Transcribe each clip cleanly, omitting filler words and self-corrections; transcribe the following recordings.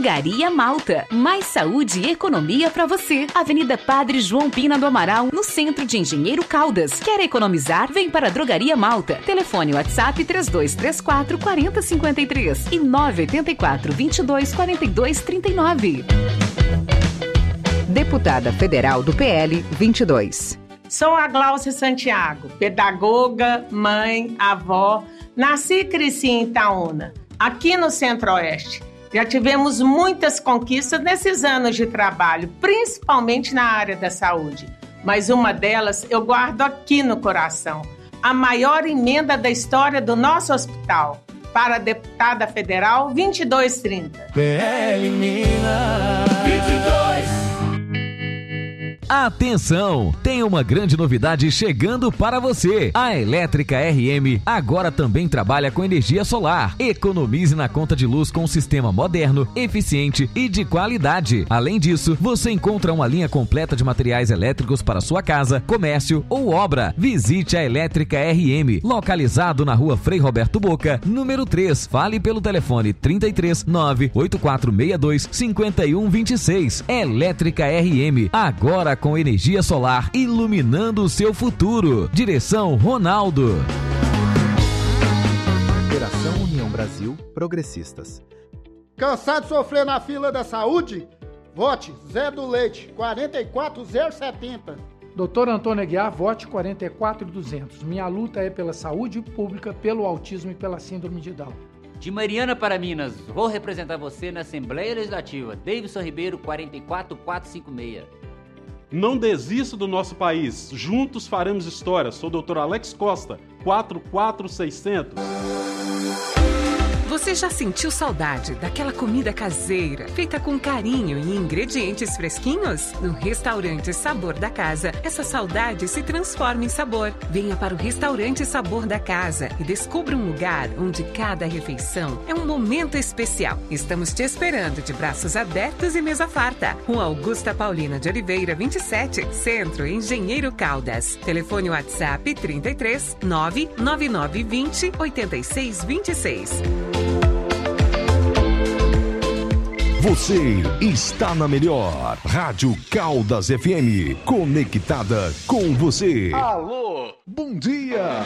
Drogaria Malta. Mais saúde e economia para você. Avenida Padre João Pina do Amaral, no centro de Engenheiro Caldas. Quer economizar? Vem para a Drogaria Malta. Telefone WhatsApp 3234 4053 e 984 22 42 39. Deputada Federal do PL 22. Sou a Gláucia Santiago, pedagoga, mãe, avó. Nasci e cresci em Itaúna, aqui no Centro-Oeste. Já tivemos muitas conquistas nesses anos de trabalho, principalmente na área da saúde. Mas uma delas eu guardo aqui no coração. A maior emenda da história do nosso hospital. Para a deputada federal 2230. PL Minas 22. Atenção! Tem uma grande novidade chegando para você. A Elétrica RM agora também trabalha com energia solar. Economize na conta de luz com um sistema moderno, eficiente e de qualidade. Além disso, você encontra uma linha completa de materiais elétricos para sua casa, comércio ou obra. Visite a Elétrica RM, localizado na rua Frei Roberto Boca, número 3. Fale pelo telefone 33 98462 5126. Elétrica RM, agora com energia solar, iluminando o seu futuro. Direção Ronaldo. Operação União Brasil Progressistas. Cansado de sofrer na fila da saúde? Vote Zé do Leite, 44070. Doutor Antônio Aguiar, vote 44200. Minha luta é pela saúde pública, pelo autismo e pela síndrome de Down. De Mariana para Minas, vou representar você na Assembleia Legislativa. Davidson Ribeiro, 44456. Não desista do nosso país. Juntos faremos história. Sou o Dr. Alex Costa, 44600. Você já sentiu saudade daquela comida caseira, feita com carinho e ingredientes fresquinhos? No restaurante Sabor da Casa, essa saudade se transforma em sabor. Venha para o restaurante Sabor da Casa e descubra um lugar onde cada refeição é um momento especial. Estamos te esperando de braços abertos e mesa farta. Rua Augusta Paulina de Oliveira, 27, Centro, Engenheiro Caldas. Telefone WhatsApp 33 99920 8626. Você está na melhor Rádio Caldas FM, conectada com você. Alô, bom dia.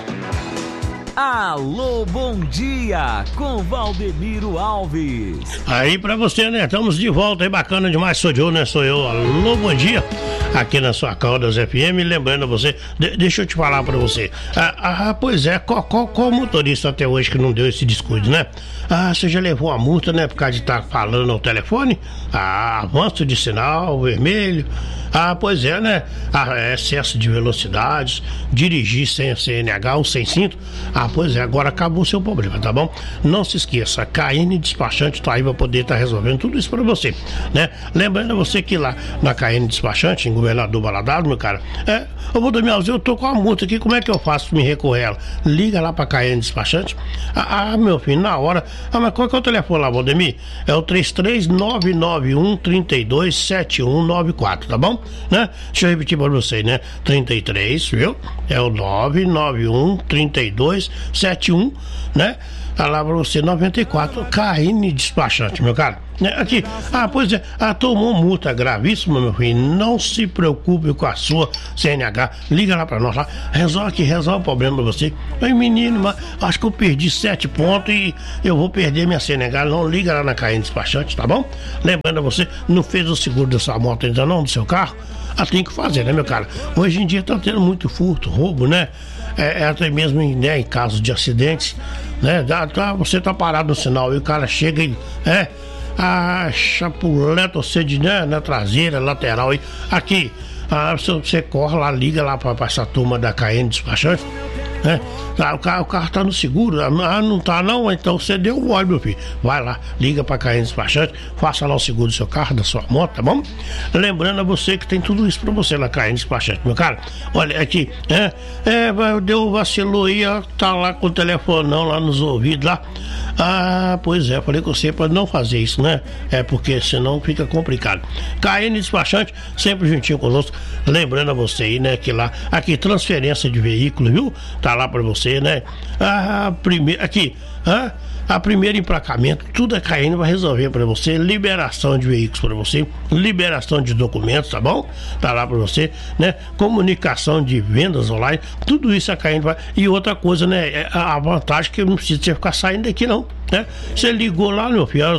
Alô, bom dia, com Valdemiro Alves. Aí pra você, né? Estamos de volta aí, bacana demais. Sou eu, né? Sou eu. Alô, bom dia. Aqui na sua Caldas FM, lembrando você, deixa eu te falar pra você. Pois é, qual motorista até hoje que não deu esse descuido, né? Você já levou a multa, né? Por causa de estar falando ao telefone? Avanço de sinal, vermelho. Pois é, né? Excesso de velocidades, dirigir sem CNH ou sem cinto. Pois é, agora acabou o seu problema, tá bom? Não se esqueça, KN Despachante tá aí pra poder estar resolvendo tudo isso pra você, né? Lembrando você que lá na KN Despachante, em Governador Valadares, meu cara, eu vou dormir, eu tô com a multa aqui, como é que eu faço pra me recorrer ela? Liga lá pra KN Despachante. Meu filho, na hora. Mas qual que é o telefone lá, Valdemir? É o 33991 327194, tá bom? Né? Deixa eu repetir pra você, né? 33, viu? É o 991 3271, né? Tá lá pra você, 94, KN Despachante, meu cara. Aqui, pois é, tomou multa gravíssima, meu filho. Não se preocupe com a sua CNH. Liga lá pra nós lá. Resolve o problema pra você. Ai, menino, mas acho que eu perdi 7 pontos e eu vou perder minha CNH. Não, liga lá na KN Despachante, tá bom? Lembrando você, não fez o seguro da sua moto ainda não, do seu carro? Tem que fazer, né, meu cara? Hoje em dia tá tendo muito furto, roubo, né? Até mesmo em casos de acidentes, né? Você tá parado no sinal e o cara chega e chapuleta você na traseira, lateral aí. Aqui, você corre lá, liga lá pra essa turma da KN Despachante, né? O carro tá no seguro, não tá não, então você deu o óleo, meu filho. Vai lá, liga pra KN Despachante, faça lá o seguro do seu carro, da sua moto, tá bom? Lembrando a você que tem tudo isso pra você na KN Despachante, meu cara. Olha aqui, deu vacilou aí, tá lá com o telefonão lá nos ouvidos lá. Pois é, falei com você pra não fazer isso, né? Porque senão fica complicado. KN Despachante, sempre juntinho conosco. Lembrando a você aí, né, que lá, aqui, transferência de veículo, viu? Tá lá pra você, né? Primeiro, aqui, A primeiro emplacamento, tudo a KN vai resolver para você, liberação de veículos para você, liberação de documentos, tá bom? Tá lá para você, né? Comunicação de vendas online, tudo isso a KN vai. E outra coisa, né? A vantagem é que não precisa você ficar saindo daqui não, né? Você ligou lá, meu filho,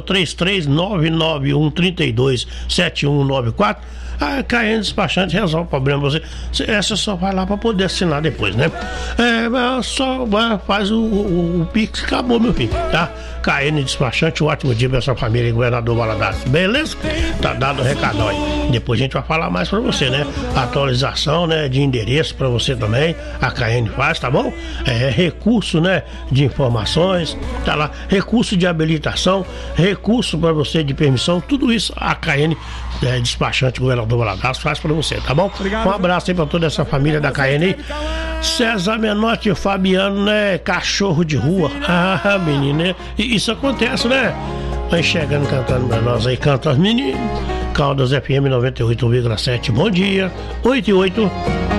33-991-32-7194, a KN Despachante resolve o problema pra você. Essa só vai lá para poder assinar depois, né? Só faz o Pix, acabou, meu filho, tá? KN Despachante, um ótimo dia pra essa família, Governador Valadares, beleza? Tá dado o recadão aí. Depois a gente vai falar mais pra você, né? Atualização, né, de endereço pra você também, a KN faz, tá bom? Recurso, né, de informações, tá lá, recurso de habilitação, recurso pra você de permissão, tudo isso a KN Despachante, Governador Valadares faz pra você, tá bom? Obrigado. Um abraço aí pra toda essa família da KN aí. César Menotti e Fabiano, né? Cachorro de rua. Menino, né? E isso acontece, né? Vai chegando cantando pra nós aí, canta as meninas. Caldas FM 98,7. Bom dia. 88.